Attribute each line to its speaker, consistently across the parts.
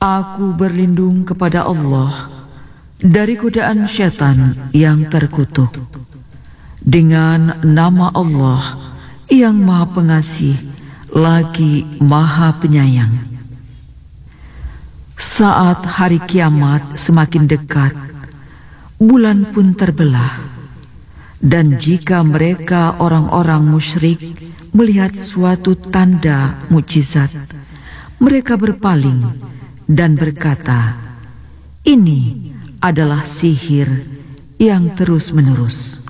Speaker 1: Aku berlindung kepada Allah dari godaan syaitan yang terkutuk. Dengan nama Allah yang Maha Pengasih lagi Maha Penyayang. Saat hari kiamat semakin dekat, bulan pun terbelah. Dan jika mereka orang-orang musyrik melihat suatu tanda mukjizat, mereka berpaling dan berkata, "Ini adalah sihir yang terus-menerus."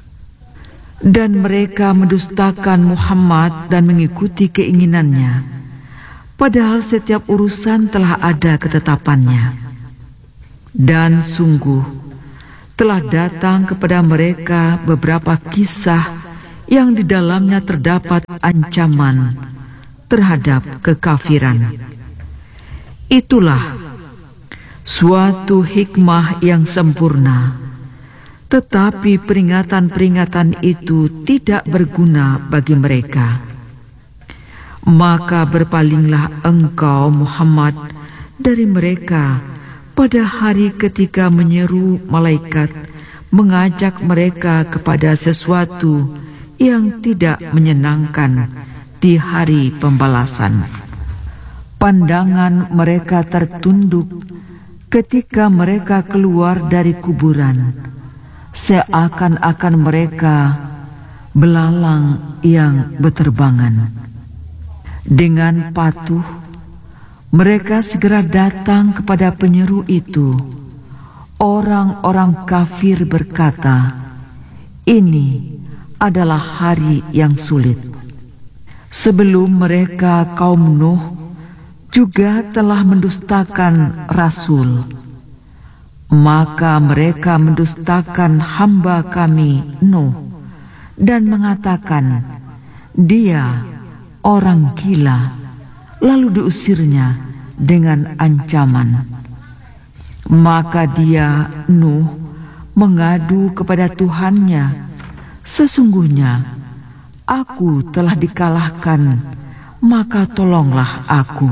Speaker 1: Dan mereka mendustakan Muhammad dan mengikuti keinginannya, padahal setiap urusan telah ada ketetapannya. Dan sungguh telah datang kepada mereka beberapa kisah yang di dalamnya terdapat ancaman terhadap kekafiran. Itulah suatu hikmah yang sempurna. Tetapi peringatan-peringatan itu tidak berguna bagi mereka. Maka berpalinglah engkau Muhammad dari mereka pada hari ketika menyeru malaikat mengajak mereka kepada sesuatu yang tidak menyenangkan di hari pembalasan. Pandangan mereka tertunduk ketika mereka keluar dari kuburan, seakan-akan mereka belalang yang berterbangan. Dengan patuh, mereka segera datang kepada penyeru itu. Orang-orang kafir berkata, "Ini adalah hari yang sulit." Sebelum mereka, kaum Nuh juga telah mendustakan Rasul. Maka mereka mendustakan hamba kami Nuh dan mengatakan, "Dia orang gila," lalu diusirnya dengan ancaman. Maka dia, Nuh, mengadu kepada Tuhannya, "Sesungguhnya aku telah dikalahkan, maka tolonglah aku."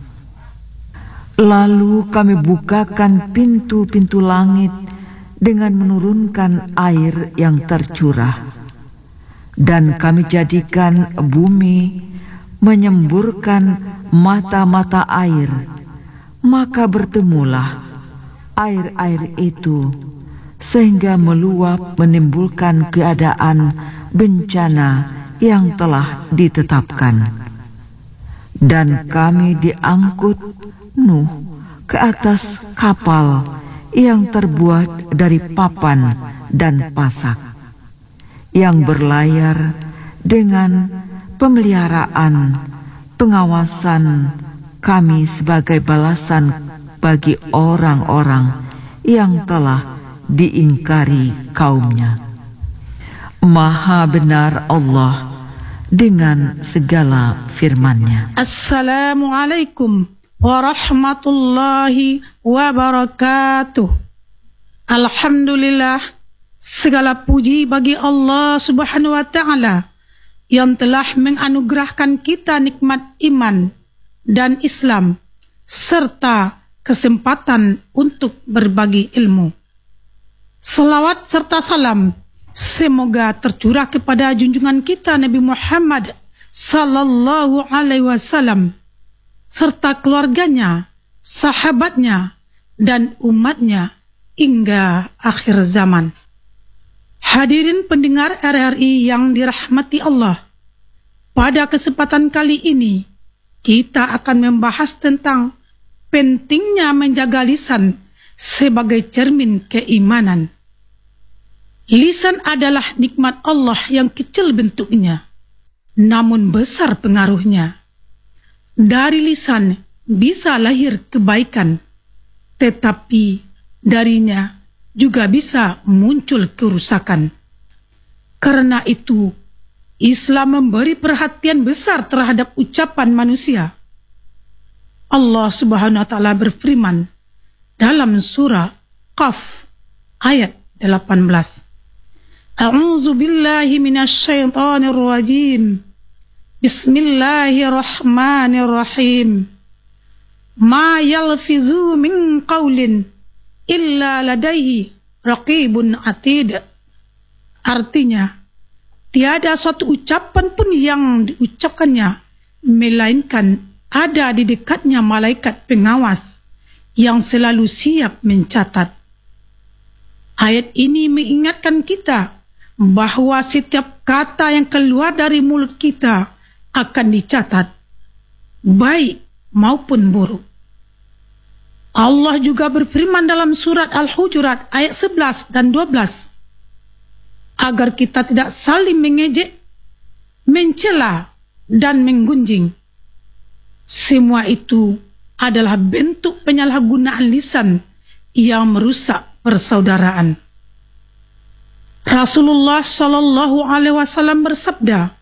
Speaker 1: Lalu kami bukakan pintu-pintu langit dengan menurunkan air yang tercurah. Dan kami jadikan bumi menyemburkan mata-mata air. Maka bertemulah air-air itu, sehingga meluap menimbulkan keadaan bencana yang telah ditetapkan. Dan kami diangkut Nuh ke atas kapal yang terbuat dari papan dan pasak, yang berlayar dengan pemeliharaan pengawasan kami sebagai balasan bagi orang-orang yang telah diingkari kaumnya. Maha benar Allah dengan segala firman-Nya.
Speaker 2: Assalamualaikum warahmatullahi wabarakatuh. Alhamdulillah, segala puji bagi Allah Subhanahu wa Ta'ala yang telah menganugerahkan kita nikmat iman dan Islam serta kesempatan untuk berbagi ilmu. Salawat serta salam semoga tercurah kepada junjungan kita Nabi Muhammad sallallahu alaihi wasallam serta keluarganya, sahabatnya, dan umatnya hingga akhir zaman. Hadirin pendengar RRI yang dirahmati Allah, pada kesempatan kali ini kita akan membahas tentang pentingnya menjaga lisan sebagai cermin keimanan. Lisan adalah nikmat Allah yang kecil bentuknya, namun besar pengaruhnya. Dari lisan bisa lahir kebaikan, tetapi darinya juga bisa muncul kerusakan. Karena itu, Islam memberi perhatian besar terhadap ucapan manusia. Allah Subhanahu wa Ta'ala berfirman dalam surah Qaf ayat 18. A'udzu billahi minasyaitonir rajim. Bismillahirrahmanirrahim. ma yalfizu min qaulin illa ladaihi raqibun atid. Artinya, tiada suatu ucapan pun yang diucapkannya melainkan ada di dekatnya malaikat pengawas yang selalu siap mencatat. Ayat ini mengingatkan kita bahwa setiap kata yang keluar dari mulut kita akan dicatat, baik maupun buruk. Allah juga berfirman dalam surat Al-Hujurat ayat 11 dan 12, agar kita tidak saling mengejek, mencela, dan menggunjing. Semua itu adalah bentuk penyalahgunaan lisan yang merusak persaudaraan. Rasulullah Shallallahu Alaihi Wasallam bersabda,